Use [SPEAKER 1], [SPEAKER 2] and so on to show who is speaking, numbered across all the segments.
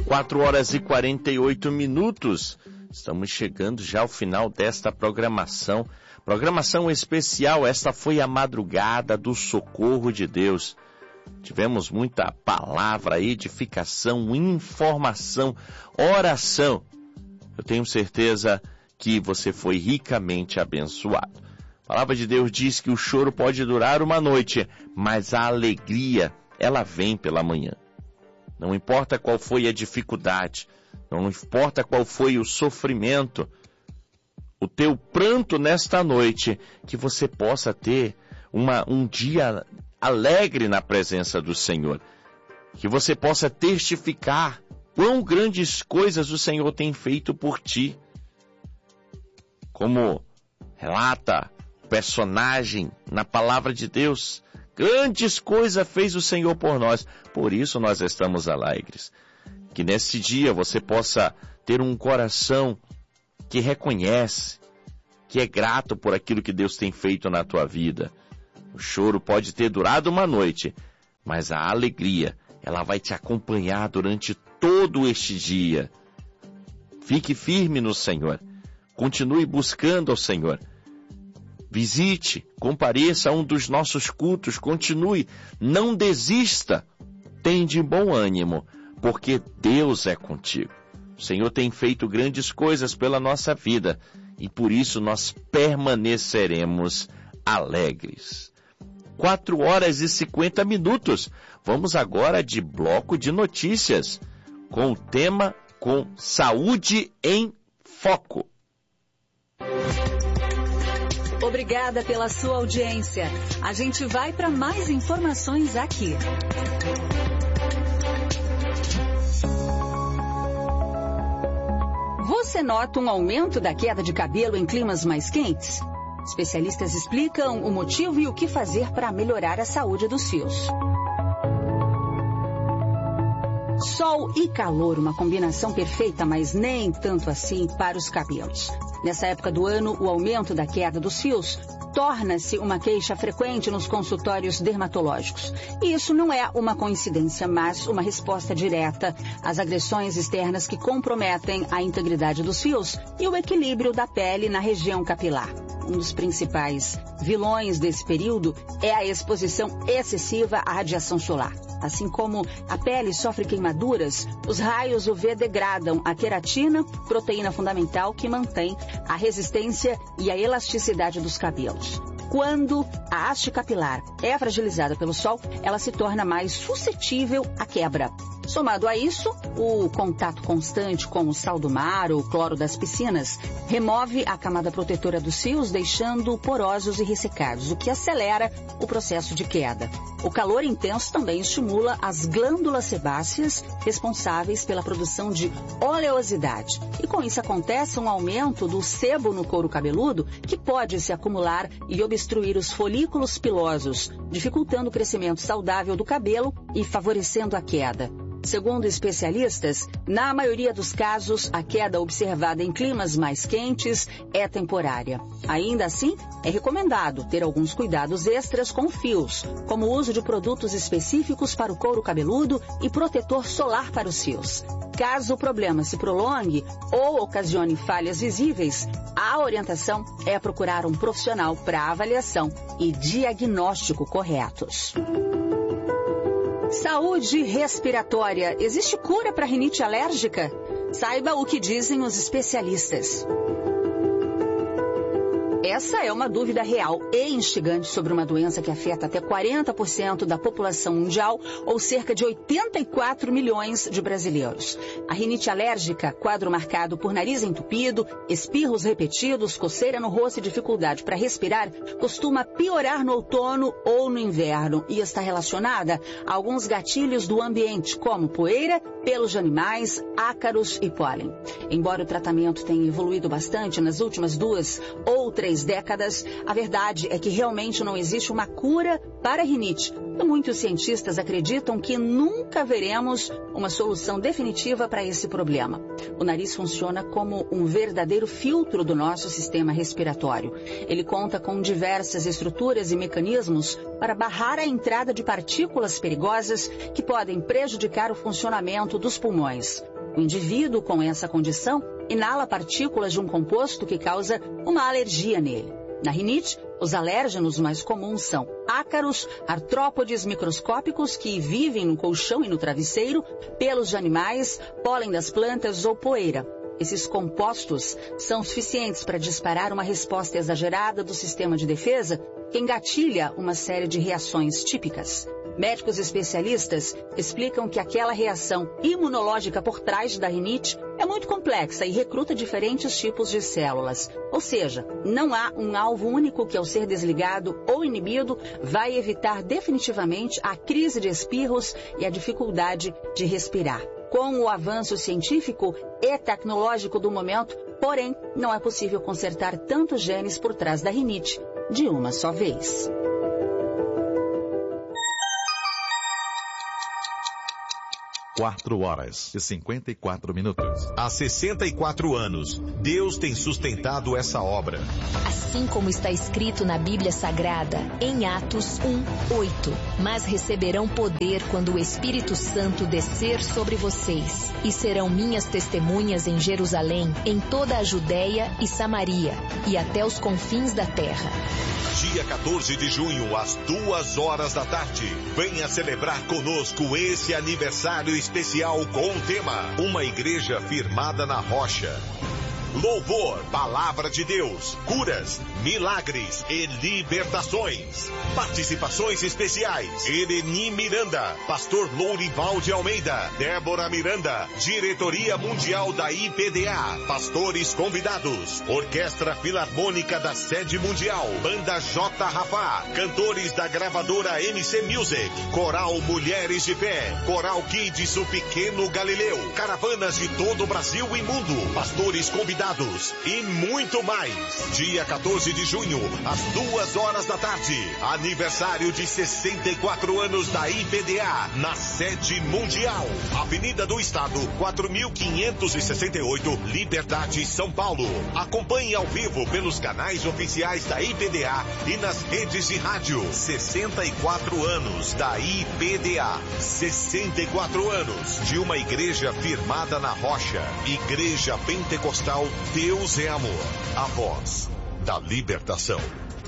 [SPEAKER 1] 4h48. Estamos chegando já ao final desta programação. Programação especial, esta foi a madrugada do socorro de Deus. Tivemos muita palavra, edificação, informação, oração. Eu tenho certeza que você foi ricamente abençoado. A palavra de Deus diz que o choro pode durar uma noite, mas a alegria, ela vem pela manhã. Não importa qual foi a dificuldade, não importa qual foi o sofrimento, o teu pranto nesta noite, que você possa ter um dia alegre na presença do Senhor. Que você possa testificar quão grandes coisas o Senhor tem feito por ti. Como relata o personagem na palavra de Deus, grandes coisas fez o Senhor por nós, por isso nós estamos alegres. Que nesse dia você possa ter um coração que reconhece, que é grato por aquilo que Deus tem feito na tua vida. O choro pode ter durado uma noite, mas a alegria, ela vai te acompanhar durante todo este dia. Fique firme no Senhor, continue buscando ao Senhor. Visite, compareça a um dos nossos cultos, continue, não desista, tem de bom ânimo, porque Deus é contigo. O Senhor tem feito grandes coisas pela nossa vida e por isso nós permaneceremos alegres. 4h50. Vamos agora de bloco de notícias, com o tema com Saúde em Foco.
[SPEAKER 2] Obrigada pela sua audiência. A gente vai para mais informações aqui. Você nota um aumento da queda de cabelo em climas mais quentes? Especialistas explicam o motivo e o que fazer para melhorar a saúde dos fios. Sol e calor, uma combinação perfeita, mas nem tanto assim para os cabelos. Nessa época do ano, o aumento da queda dos fios torna-se uma queixa frequente nos consultórios dermatológicos. E isso não é uma coincidência, mas uma resposta direta às agressões externas que comprometem a integridade dos fios e o equilíbrio da pele na região capilar. Um dos principais vilões desse período é a exposição excessiva à radiação solar. Assim como a pele sofre queimaduras, os raios UV degradam a queratina, proteína fundamental que mantém a resistência e a elasticidade dos cabelos. Quando a haste capilar é fragilizada pelo sol, ela se torna mais suscetível à quebra. Somado a isso, o contato constante com o sal do mar ou o cloro das piscinas remove a camada protetora dos fios, deixando porosos e ressecados, o que acelera o processo de queda. O calor intenso também estimula as glândulas sebáceas, responsáveis pela produção de oleosidade. E com isso acontece um aumento do sebo no couro cabeludo, que pode se acumular e obstruir os folículos pilosos, dificultando o crescimento saudável do cabelo e favorecendo a queda. Segundo especialistas, na maioria dos casos, a queda observada em climas mais quentes é temporária. Ainda assim, é recomendado ter alguns cuidados extras com fios, como o uso de produtos específicos para o couro cabeludo e protetor solar para os fios. Caso o problema se prolongue ou ocasione falhas visíveis, a orientação é procurar um profissional para avaliação e diagnóstico corretos. Saúde respiratória. Existe cura para rinite alérgica? Saiba o que dizem os especialistas. Essa é uma dúvida real e instigante sobre uma doença que afeta até 40% da população mundial, ou cerca de 84 milhões de brasileiros. A rinite alérgica, quadro marcado por nariz entupido, espirros repetidos, coceira no rosto e dificuldade para respirar, costuma piorar no outono ou no inverno e está relacionada a alguns gatilhos do ambiente, como poeira, pelos de animais, ácaros e pólen. Embora o tratamento tenha evoluído bastante nas últimas 2 ou 3 décadas, a verdade é que realmente não existe uma cura para a rinite. E muitos cientistas acreditam que nunca veremos uma solução definitiva para esse problema. O nariz funciona como um verdadeiro filtro do nosso sistema respiratório. Ele conta com diversas estruturas e mecanismos para barrar a entrada de partículas perigosas que podem prejudicar o funcionamento dos pulmões. O indivíduo com essa condição inala partículas de um composto que causa uma alergia nele. Na rinite, os alérgenos mais comuns são ácaros, artrópodes microscópicos que vivem no colchão e no travesseiro, pelos de animais, pólen das plantas ou poeira. Esses compostos são suficientes para disparar uma resposta exagerada do sistema de defesa que engatilha uma série de reações típicas. Médicos especialistas explicam que aquela reação imunológica por trás da rinite é muito complexa e recruta diferentes tipos de células. Ou seja, não há um alvo único que, ao ser desligado ou inibido, vai evitar definitivamente a crise de espirros e a dificuldade de respirar. Com o avanço científico e tecnológico do momento, porém, não é possível consertar tantos genes por trás da rinite de uma só vez.
[SPEAKER 3] Quatro horas e 54 minutos.
[SPEAKER 4] Há 64 anos, Deus tem sustentado essa obra.
[SPEAKER 5] Assim como está escrito na Bíblia Sagrada, em Atos 1:8. Mas receberão poder quando o Espírito Santo descer sobre vocês, e serão minhas testemunhas em Jerusalém, em toda a Judéia e Samaria, e até os confins da terra.
[SPEAKER 4] Dia 14 de junho, às 2 da tarde. Venha celebrar conosco esse aniversário especial com o tema Uma Igreja Firmada na Rocha. Louvor, Palavra de Deus, curas, milagres e libertações. Participações especiais: Eleni Miranda, Pastor Lourival de Almeida, Débora Miranda, Diretoria Mundial da IPDA, pastores convidados, Orquestra Filarmônica da Sede Mundial, Banda J. Rafá, cantores da gravadora MC Music, Coral Mulheres de Pé, Coral Kids O Pequeno Galileu, caravanas de todo o Brasil e mundo, pastores convidados e muito mais. Dia 14 de junho, às 2 da tarde, aniversário de 64 anos da IPDA, na Sede Mundial, Avenida do Estado, 4568, Liberdade, São Paulo. Acompanhe ao vivo pelos canais oficiais da IPDA e nas redes de rádio. 64 anos da IPDA, 64 anos de uma igreja firmada na rocha. Igreja Pentecostal Deus é Amor, a voz da libertação.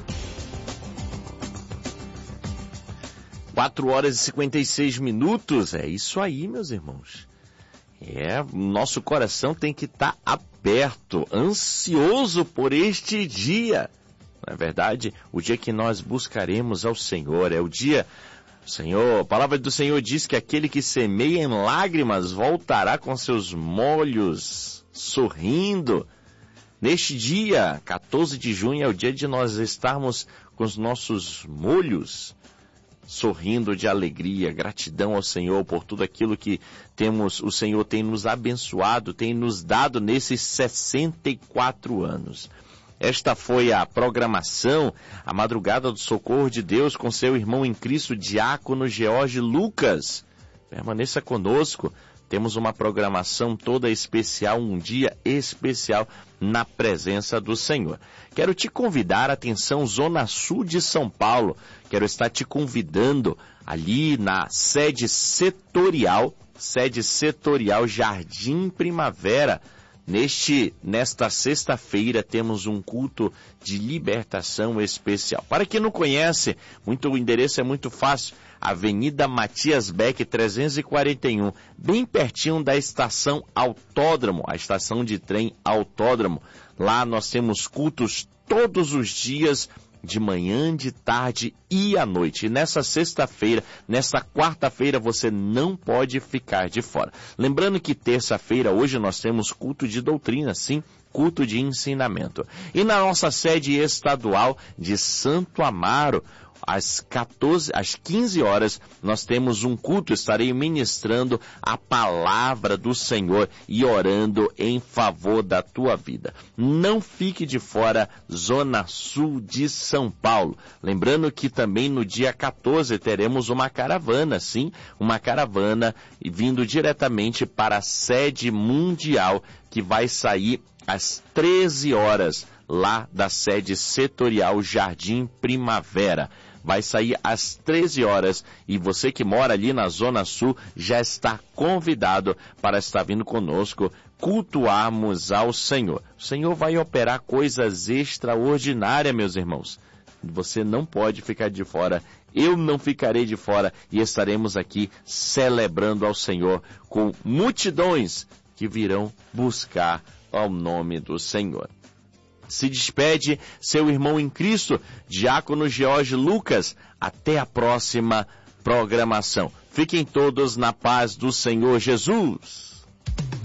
[SPEAKER 1] 4 horas e 56 minutos, é isso aí, meus irmãos. Nosso coração tem que estar aberto, ansioso por este dia. Não é verdade? O dia que nós buscaremos ao Senhor, é o dia... Senhor, a palavra do Senhor diz que aquele que semeia em lágrimas voltará com seus molhos sorrindo. Neste dia, 14 de junho, é o dia de nós estarmos com os nossos molhos sorrindo de alegria, gratidão ao Senhor por tudo aquilo que temos, o Senhor tem nos abençoado, tem nos dado nesses 64 anos. Esta foi a programação, a Madrugada do Socorro de Deus com seu irmão em Cristo, diácono George Lucas. Permaneça conosco, temos uma programação toda especial, um dia especial na presença do Senhor. Quero te convidar, atenção, Zona Sul de São Paulo, quero estar te convidando ali na sede setorial Jardim Primavera. Nesta sexta-feira temos um culto de libertação especial. Para quem não conhece, o endereço é muito fácil. Avenida Matias Beck 341, bem pertinho da estação Autódromo, a estação de trem Autódromo. Lá nós temos cultos todos os dias, de manhã, de tarde e à noite. E nessa sexta-feira, nessa quarta-feira, você não pode ficar de fora. Lembrando que terça-feira, hoje nós temos culto de doutrina, sim, culto de ensinamento. E na nossa sede estadual de Santo Amaro, às 15 horas, nós temos um culto, estarei ministrando a palavra do Senhor e orando em favor da tua vida. Não fique de fora, Zona Sul de São Paulo. Lembrando que também no dia 14 teremos uma caravana, sim, uma caravana vindo diretamente para a sede mundial, que vai sair às 13 horas, lá da sede setorial Jardim Primavera. vai sair às 13 horas e você que mora ali na Zona Sul já está convidado para estar vindo conosco cultuarmos ao Senhor. O Senhor vai operar coisas extraordinárias, meus irmãos. Você não pode ficar de fora, eu não ficarei de fora e estaremos aqui celebrando ao Senhor com multidões que virão buscar ao nome do Senhor. Se despede seu irmão em Cristo, Diácono George Lucas. Até a próxima programação. Fiquem todos na paz do Senhor Jesus.